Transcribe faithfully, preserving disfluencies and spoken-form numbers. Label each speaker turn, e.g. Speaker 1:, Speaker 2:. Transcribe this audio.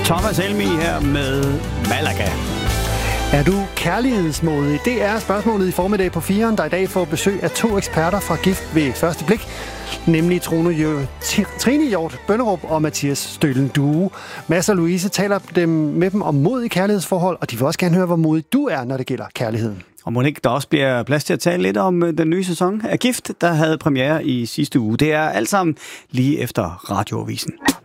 Speaker 1: Thomas Helmi her med Malaga.
Speaker 2: Er du kærlighedsmodig? Det er spørgsmålet i formiddag på firen, der i dag får besøg af to eksperter fra Gift ved første blik, nemlig Trine, Trine Hjort Bønderup og Mathias Stølen Due. Mads og Louise taler dem, med dem om mod i kærlighedsforhold, og de vil også gerne høre, hvor modig du er, når det gælder kærligheden.
Speaker 1: Og må ikke der også bliver plads til at tale lidt om den nye sæson af Gift, der havde premiere i sidste uge. Det er alt sammen lige efter Radioavisen.